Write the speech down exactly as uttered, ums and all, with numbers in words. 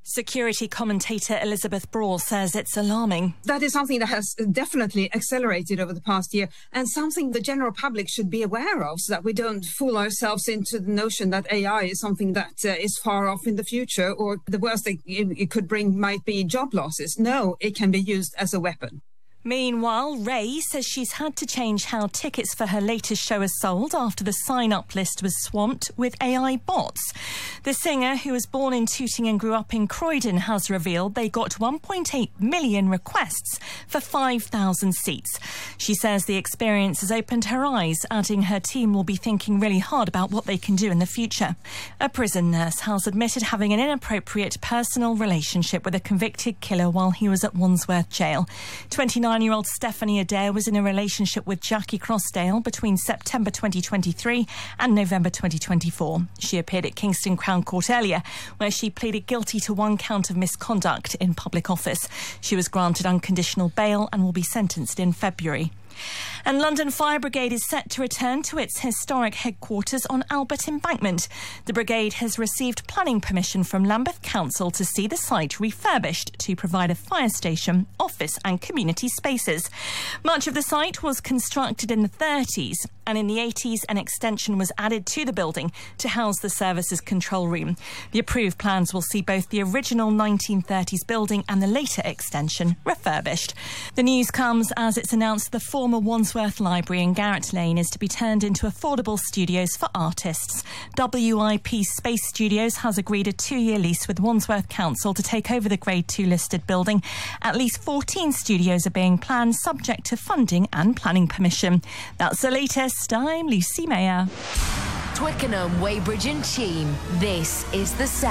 Security commentator Elizabeth Braw says it's alarming. That is something that has definitely accelerated over the past year, and something the general public should be aware of, so that we don't fool ourselves into the notion that A I is something that uh, is far off in the future, or the worst it, it could bring might be job losses. No, it can be used as a weapon. Meanwhile, Ray says she's had to change how tickets for her latest show are sold after the sign-up list was swamped with A I bots. The singer, who was born in Tooting and grew up in Croydon, has revealed they got one point eight million requests for five thousand seats. She says the experience has opened her eyes, adding her team will be thinking really hard about what they can do in the future. A prison nurse has admitted having an inappropriate personal relationship with a convicted killer while he was at Wandsworth Jail. twenty-nine-year-old Stephanie Adair was in a relationship with Jackie Crossdale between September twenty twenty-three and November twenty twenty-four. She appeared at Kingston Crown Court earlier, where she pleaded guilty to one count of misconduct in public office. She was granted unconditional bail and will be sentenced in February. And London Fire Brigade is set to return to its historic headquarters on Albert Embankment. The brigade has received planning permission from Lambeth Council to see the site refurbished to provide a fire station, office and community spaces. Much of the site was constructed in the thirties, and in the eighties an extension was added to the building to house the services control room. The approved plans will see both the original nineteen thirties building and the later extension refurbished. The news comes as it's announced the former Wandsworth Library in Garrett Lane is to be turned into affordable studios for artists. W I P Space Studios has agreed a two-year lease with Wandsworth Council to take over the Grade two listed building. At least fourteen studios are being planned, subject to funding and planning permission. That's the latest. I'm Lucy Mayer. Twickenham, Weybridge and Cheam. This is The Sound.